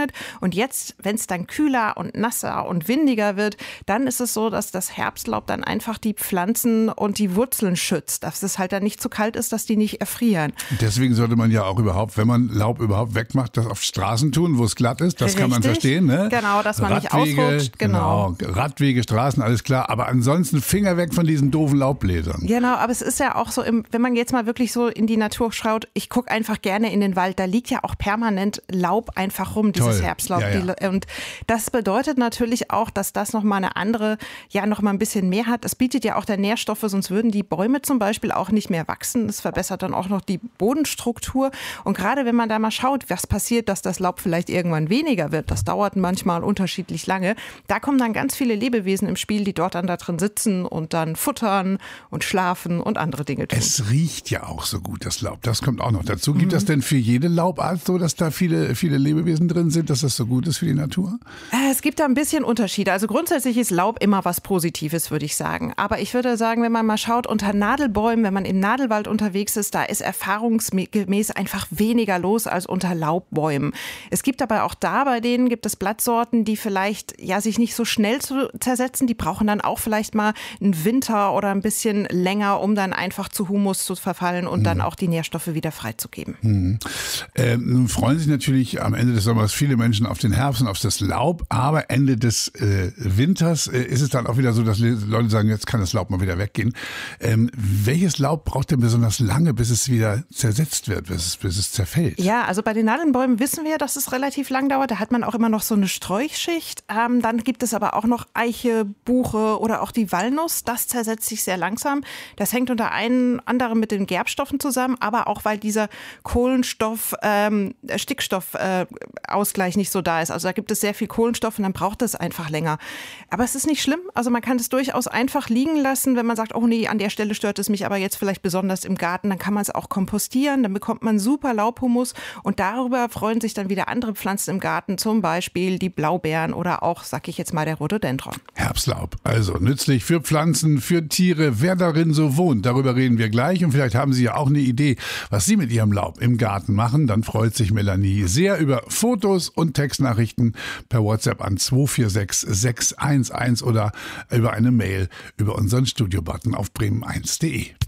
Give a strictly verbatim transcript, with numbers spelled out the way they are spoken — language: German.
getrocknet. Und jetzt, wenn es dann kühler und nasser und windiger wird, dann ist es so, dass das Herbstlaub dann einfach die Pflanzen und die Wurzeln schützt, dass es halt dann nicht zu kalt ist, dass die nicht erfrieren. Deswegen sollte man ja auch überhaupt, wenn man Laub überhaupt wegmacht, das auf Straßen tun, wo es glatt ist. Das Richtig. Kann man verstehen. Ne? Genau, dass man Radwege, nicht ausrutscht. Genau. genau. Radwege, Straßen, alles klar. Aber ansonsten Finger weg von diesen doofen Laubbläsern. Genau, aber es ist ja auch so, im, wenn man jetzt mal wirklich so in die Natur schaut, ich gucke einfach gerne in den Wald, da liegt ja auch permanent Laub einfach rum, dieses Toll. Herbstlaub. Ja, ja. Die, und das bedeutet natürlich auch, dass das nochmal eine andere, ja nochmal ein bisschen mehr hat. Es bietet ja auch der Nährstoffe, sonst würden die Bäume zum Beispiel auch nicht mehr wachsen. Das verbessert dann auch noch die Bodenstruktur. Und gerade wenn man da mal schaut, was passiert, dass das Laub vielleicht irgendwann weniger wird, das dauert manchmal unterschiedlich lange, da kommen dann ganz viele Lebewesen im Spiel, die dort dann da drin sitzen und dann futtern und schlafen und andere Dinge tun. Es riecht ja auch so gut, das Laub. Das kommt auch noch dazu. Gibt Mhm. das denn für jede Laubart so, dass da viele, viele Lebewesen drin sind, dass das so gut ist für die Natur? Es gibt da ein bisschen Unterschiede. Also grundsätzlich ist Laub immer was Positives, würde ich sagen. Aber ich würde sagen, wenn man mal schaut, unter Nadelbäumen, wenn man im Nadelwald unterwegs ist, da ist erfahrungsgemäß einfach weniger los als unter Laubbäumen. Es gibt aber auch da, bei denen gibt es Blattsorten, die vielleicht ja sich nicht so schnell zu zersetzen. Die brauchen dann auch vielleicht mal einen Winter oder ein bisschen länger, um dann einfach zu Humus zu verfallen und mhm. dann auch die Nährstoffe wieder freizugeben. Mhm. Äh, nun freuen sich natürlich am Ende des Sommers viele Menschen auf den Herbst und auf das Laub, aber Ende des äh, Winters äh, ist es dann auch wieder so, dass Leute sagen, jetzt kann das Laub mal wieder weggehen. Ähm, welches Laub braucht denn besonders lange, bis es wieder zersetzt wird, bis es, bis es zerfällt? Ja, also bei den Nadelbäumen wissen wir, dass es relativ lang dauert. Da hat man auch immer noch so eine Sträuchschicht. Ähm, dann gibt es aber auch noch Eiche, Buche oder auch die Walnuss. Das zersetzt sich sehr langsam. Das hängt unter anderem mit den Gerbstoffen zusammen, aber auch, weil dieser Kohlenstoff, ähm, Stickstoffausgleich äh, nicht so da ist. Also da gibt es sehr viel Kohlenstoff und dann braucht es einfach länger. Aber es ist nicht schlimm. Also man kann es durchaus einfach liegen lassen, wenn man sagt, oh nee, an der Stelle stört es mich aber jetzt vielleicht besonders im Garten. Dann kann man es auch kompostieren, dann bekommt man super Laubhumus und darüber freuen sich dann wieder andere Pflanzen im Garten, zum Beispiel die Blaubeeren oder auch, sag ich jetzt mal, der Rhododendron. Herbstlaub, also nützlich für Pflanzen, für Tiere, wer darin so wohnt, darüber reden wir gleich und vielleicht haben Sie ja auch eine Idee, was Sie mit Ihrem Laub im Garten machen, dann freut sich Melanie sehr über Fotos und Textnachrichten per WhatsApp an zwei vier sechs sechs eins eins oder über eine Mail über unseren Studio-Button auf bremen eins punkt de.